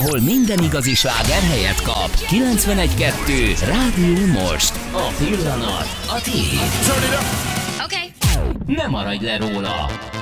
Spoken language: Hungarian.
ahol minden igazi sláger helyet kap. 91.2 Rádió Most. A pillanat a tiéd. Okay. Ne maradj le róla.